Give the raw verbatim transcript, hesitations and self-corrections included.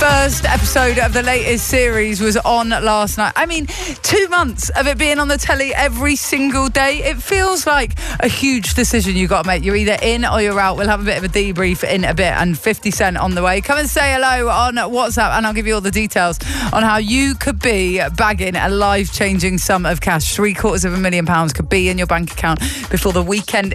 first episode of the latest series was on last night. I mean, two months of it being on the telly every single day. It feels like a huge decision you got to make. You're either in or you're out. We'll have a bit of a debrief in a bit, and fifty Cent on the way. Come and say hello on WhatsApp and I'll give you all the details on how you could be bagging a life-changing sum of cash. Three quarters of a million pounds could be in your bank account before the weekend